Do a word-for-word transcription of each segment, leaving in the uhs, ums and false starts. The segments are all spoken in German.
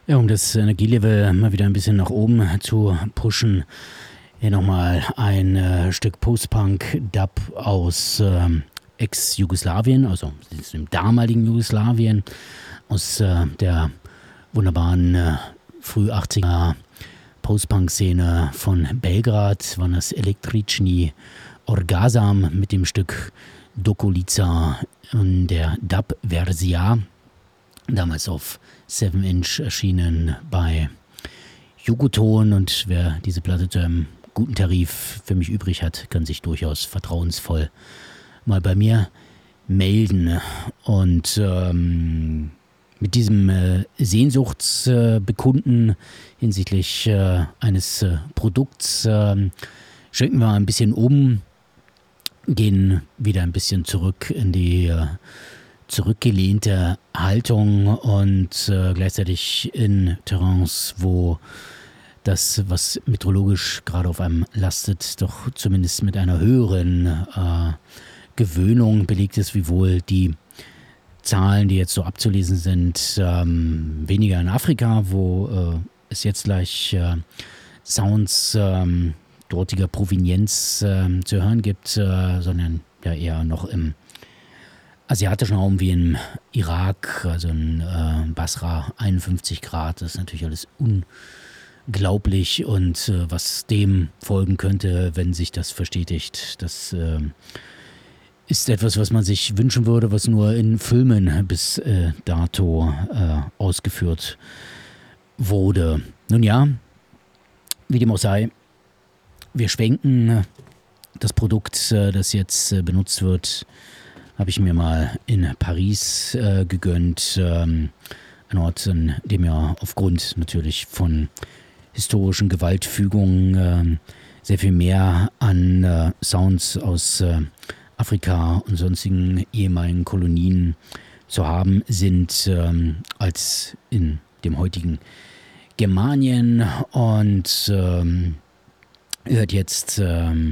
Ja, um das Energielevel mal wieder ein bisschen nach oben zu pushen, hier nochmal ein äh, Stück Post-Punk-Dub aus ähm, Ex-Jugoslawien, also dem damaligen Jugoslawien, aus äh, der wunderbaren äh, früh achtziger Post-Punk-Szene von Belgrad, waren das Električni Orgazam mit dem Stück Dokolica in der Dub-Verzia, damals auf seven inch erschienen bei Jugoton, und wer diese Platte zu einem guten Tarif für mich übrig hat, kann sich durchaus vertrauensvoll mal bei mir melden. Und ähm, mit diesem äh, Sehnsuchtsbekunden äh, hinsichtlich äh, eines äh, Produkts äh, schwenken wir ein bisschen um, gehen wieder ein bisschen zurück in die äh, zurückgelehnte Haltung und äh, gleichzeitig in Terrains, wo das, was meteorologisch gerade auf einem lastet, doch zumindest mit einer höheren äh, Gewöhnung belegt ist, wiewohl die Zahlen, die jetzt so abzulesen sind, ähm, weniger in Afrika, wo äh, es jetzt gleich äh, Sounds ähm, dortiger Provenienz äh, zu hören gibt, äh, sondern ja eher noch im asiatischen Raum wie im Irak, also in äh, Basra, einundfünfzig Grad, das ist natürlich alles unglaublich, und äh, was dem folgen könnte, wenn sich das verstetigt, das äh, ist etwas, was man sich wünschen würde, was nur in Filmen bis äh, dato äh, ausgeführt wurde. Nun ja, wie dem auch sei, wir schwenken. Das Produkt, äh, das jetzt äh, benutzt wird, habe ich mir mal in Paris äh, gegönnt. Ähm, ein Ort, an dem ja aufgrund natürlich von historischen Gewaltfügungen äh, sehr viel mehr an äh, Sounds aus äh, Afrika und sonstigen ehemaligen Kolonien zu haben sind, ähm, als in dem heutigen Germanien. Und ähm, hört jetzt ähm,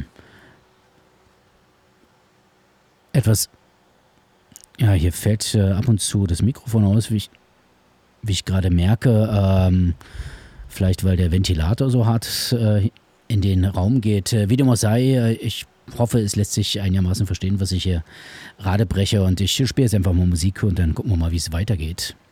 etwas. Ja, hier fällt äh, ab und zu das Mikrofon aus, wie ich, wie ich gerade merke. Ähm, vielleicht, weil der Ventilator so hart äh, in den Raum geht. Äh, wie dem auch sei, äh, ich hoffe, es lässt sich einigermaßen verstehen, was ich hier gerade breche. Und ich spiele jetzt einfach mal Musik und dann gucken wir mal, wie es weitergeht.